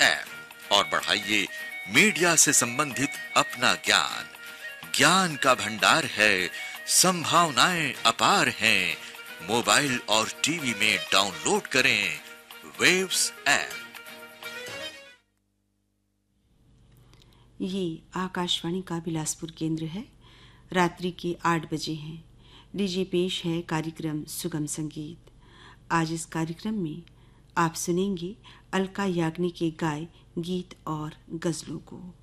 App और बढ़ाइए media से संबंधित अपना ज्ञान। ज्ञान का भंडार है, संभावनाएं अपार हैं। मोबाइल और टीवी में डाउनलोड करें वेव्स ऐप। ये आकाशवाणी का बिलासपुर केंद्र है। रात्रि के 8 बजे हैं। लीजिए पेश है कार्यक्रम सुगम संगीत। आज इस कार्यक्रम में आप सुनेंगे अलका याग्निक के गाए गीत और गजलों को।